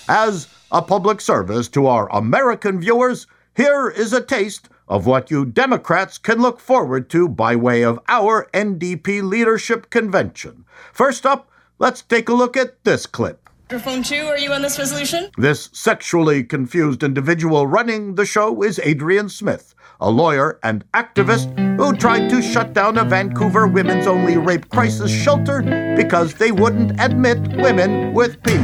As a public service to our American viewers, here is a taste of what you Democrats can look forward to by way of our NDP Leadership Convention. First up, let's take a look at this clip. Microphone 2, are you on this resolution? This sexually confused individual running the show is Adrian Smith, a lawyer and activist who tried to shut down a Vancouver women's-only rape crisis shelter because they wouldn't admit women with penises.